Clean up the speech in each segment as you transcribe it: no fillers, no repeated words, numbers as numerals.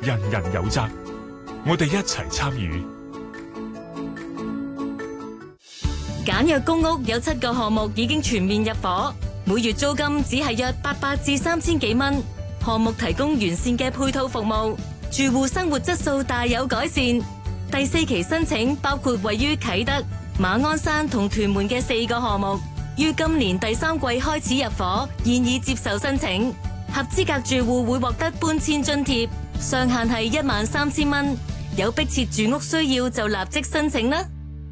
人人有責，我哋一齊參與。 簡約公屋有7個項目已經全面入伙，每月租金只係約800至3000幾蚊。項目提供完善嘅配套服務，住戶生活質素大有改善。第4期申請包括位於啟德、馬鞍山同屯門嘅4個項目，於今年第3季開始入伙，現已接受申請。合資格住戶會獲得搬遷津貼，上限係13000蚊。有迫切住屋需要就立即申請啦。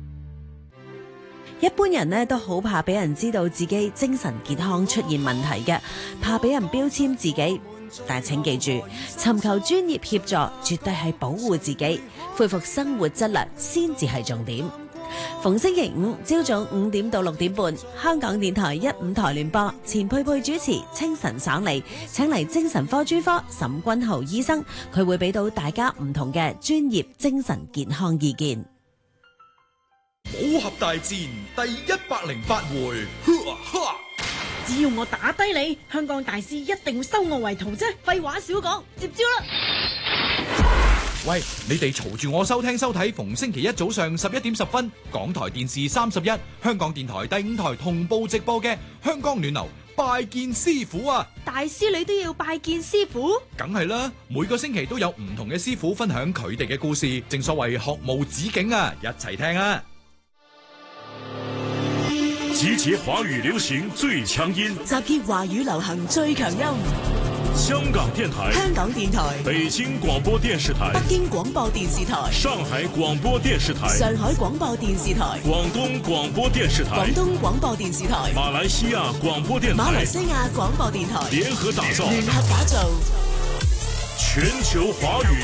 一般人呢都好怕俾人知道自己精神健康出現問題嘅，怕俾人標籤自己。但請記住，尋求專業協助絕對係保護自己、恢復生活質量先至係重點。逢星期五朝早5點到6點半，香港電台15台聯播，錢佩佩主持，清晨爽利，請嚟精神科專科沈君豪醫生，佢會俾到大家唔同嘅專業精神健康意見。 武俠大戰第108回， 只要我打低你，香港大師一定會收我為徒啫。廢話少講，接招啦！ 喂，你哋嘈住我收聽收睇，逢星期一早上11點10分，港台電視31、香港電台第5台同步直播嘅香港暖流拜見師傅啊！ 大師你都要拜見師傅？ 梗係啦，每個星期都有唔同嘅師傅分享佢哋嘅故事，正所謂學無止境啊！一齊聽啊！ 集結華語流行最強音， 集結華語流行最強音。 香港電台、 香港電台、 北京廣播電視台、 北京廣播電視台、 上海廣播電視台、 上海廣播電視台、 廣東廣播電視台、 廣東廣播電視台、 馬來西亞廣播電台、 馬來西亞廣播電台聯合打造全球華語